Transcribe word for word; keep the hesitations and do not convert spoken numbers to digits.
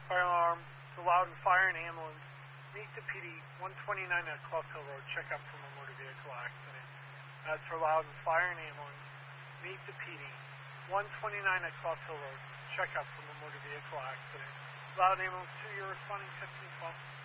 Fire alarm to Loudon Fire and Ambulance. Meet the P D, one twenty-nine at Clough Hill Road. Check out from a motor vehicle accident. That's for Loudon Fire and Ambulance. Meet the P D, one twenty-nine at Clough Hill Road. Check out from a motor vehicle accident. Loudon Ambulance two, you're responding fifteen twelve.